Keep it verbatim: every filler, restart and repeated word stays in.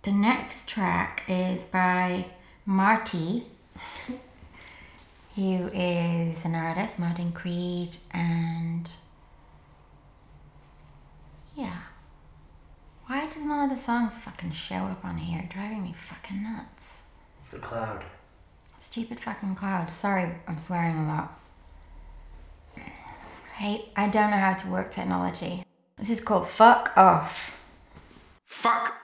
The next track is by Marty, who is an artist, Martin Creed, and yeah. Why does none of the songs fucking show up on here? Driving me fucking nuts. It's the cloud. Stupid fucking cloud. Sorry, I'm swearing a lot. I hate, I don't know how to work technology. This is called Fuck Off. Fuck